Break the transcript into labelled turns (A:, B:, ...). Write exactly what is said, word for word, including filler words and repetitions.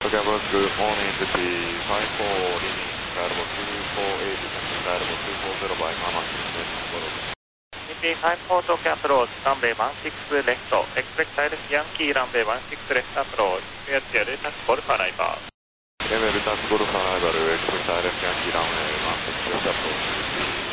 A: Gavin, good morning. This is five four leaving Skylevel two four eight, descending Skylevel two four zero by Mama Six Follow.
B: T P five four Tokyo approach, runway one six left, expect direct Yankee runway one six left approach, clear to return to Golf arrival.
A: Clear return to Golf arrival, expect direct Yankee runway one six left approach.